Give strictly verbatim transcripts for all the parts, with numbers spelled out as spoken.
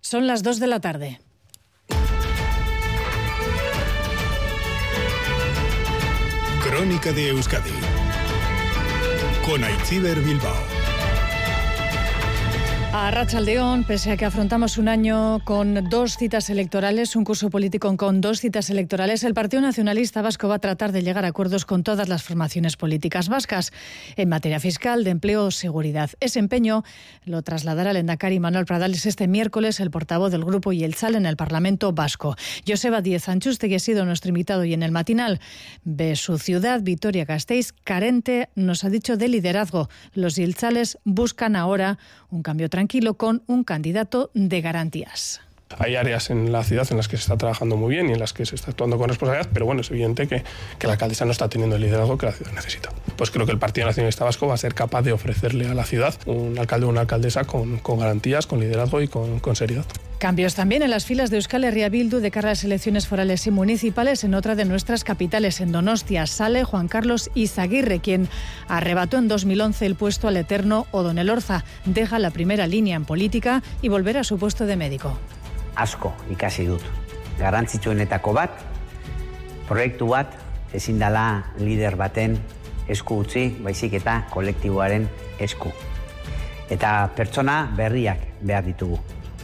Son las dos de la tarde. Crónica de Euskadi con Aitziber Bilbao. A Arratsaldeón, pese a que afrontamos un año con dos citas electorales, un curso político con dos citas electorales, el Partido Nacionalista Vasco va a tratar de llegar a acuerdos con todas las formaciones políticas vascas en materia fiscal, de empleo o seguridad. Ese empeño lo trasladará el lehendakari Manuel Pradales este miércoles, el portavoz del Grupo Jeltzale en el Parlamento Vasco. Joseba Díez Antxustegui ha sido nuestro invitado y en el matinal de su ciudad, Vitoria-Gasteiz, carente, nos ha dicho de liderazgo. Los jeltzales buscan ahora un cambio tranquilo con un candidato de garantías. Hay áreas en la ciudad en las que se está trabajando muy bien y en las que se está actuando con responsabilidad, pero bueno, es evidente que, que la alcaldesa no está teniendo el liderazgo que la ciudad necesita. Pues creo que el Partido Nacionalista Vasco va a ser capaz de ofrecerle a la ciudad un alcalde o una alcaldesa con, con garantías, con liderazgo y con, con seriedad. Cambios también en las filas de Euskal Herria Bildu de cara a las elecciones forales y municipales en otra de nuestras capitales, en Donostia. Sale Juan Carlos Izaguirre, quien arrebató en dos mil once el puesto al eterno Odón Elorza. Deja la primera línea en política y volverá a su puesto de médico. Asko ikasi dut. Garrantzitsuenetako bat, proiektu bat ezin dela lider baten esku utzi, baizik eta kolektiboaren esku. Eta pertsona berriak behar ditugu.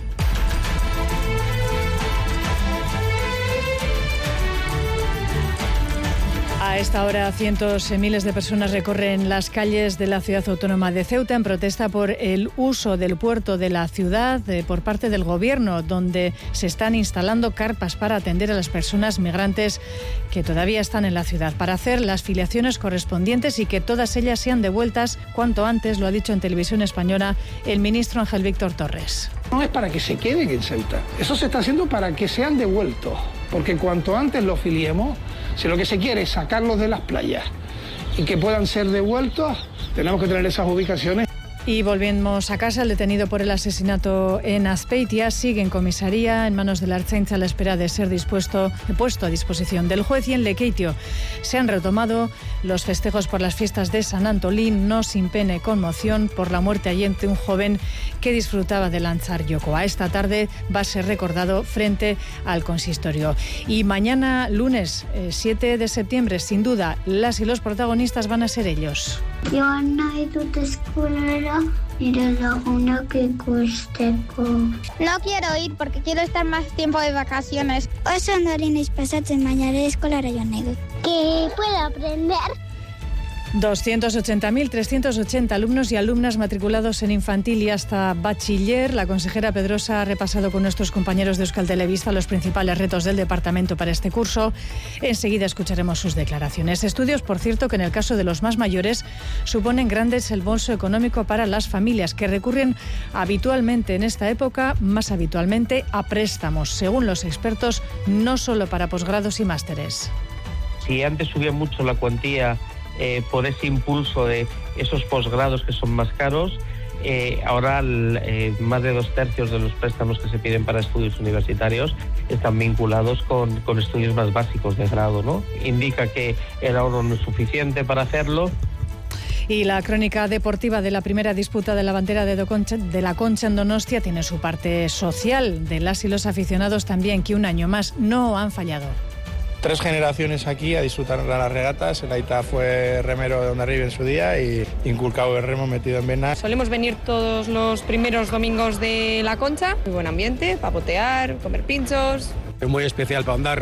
A esta hora, cientos de miles de personas recorren las calles de la ciudad autónoma de Ceuta en protesta por el uso del puerto de la ciudad eh, por parte del gobierno, donde se están instalando carpas para atender a las personas migrantes que todavía están en la ciudad, para hacer las filiaciones correspondientes y que todas ellas sean devueltas cuanto antes, lo ha dicho en Televisión Española el ministro Ángel Víctor Torres. No es para que se queden en Ceuta, eso se está haciendo para que sean devueltos, porque cuanto antes los filiemos, si lo que se quiere es sacarlos de las playas y que puedan ser devueltos, tenemos que tener esas ubicaciones. Y volvemos a casa. El detenido por el asesinato en Azpeitia sigue en comisaría en manos de la Ertzaintza a la espera de ser dispuesto, puesto a disposición del juez. Y en Lekeitio se han retomado los festejos por las fiestas de San Antolín, no sin pena y conmoción por la muerte ayer de un joven que disfrutaba de lanzar yocoa. Esta tarde va a ser recordado frente al consistorio. Y mañana, lunes eh, siete de septiembre, sin duda, las y los protagonistas van a ser ellos. Yo nahi dut eskolera nire lagunak ikusteko. No quiero ir porque quiero estar más tiempo de vacaciones. Oso ondori naiz pasatzen, baina ere eskolara joan nahi dut. ¿Qué puedo aprender? doscientos ochenta mil trescientos ochenta alumnos y alumnas matriculados en infantil y hasta bachiller. La consejera Pedrosa ha repasado con nuestros compañeros de Euskal Telebista los principales retos del departamento para este curso. Enseguida escucharemos sus declaraciones. Estudios, por cierto, que en el caso de los más mayores suponen gran desembolso económico para las familias que recurren habitualmente en esta época, más habitualmente, a préstamos, según los expertos, no solo para posgrados y másteres. Si antes subía mucho la cuantía Eh, por ese impulso de esos posgrados que son más caros, eh, ahora eh, más de dos tercios de los préstamos que se piden para estudios universitarios están vinculados con, con estudios más básicos de grado, ¿no? Indica que el ahorro no es suficiente para hacerlo. Y la crónica deportiva de la primera disputa de la bandera de, Concha, de la Concha en Donostia tiene su parte social, de las y los aficionados también, que un año más no han fallado. Tres generaciones aquí a disfrutar de las regatas. El Aita fue remero de Hondarribia en su día y inculcado el remo metido en venas. Solemos venir todos los primeros domingos de la Concha. Muy buen ambiente, papotear, comer pinchos. Es muy especial para Ondarroa.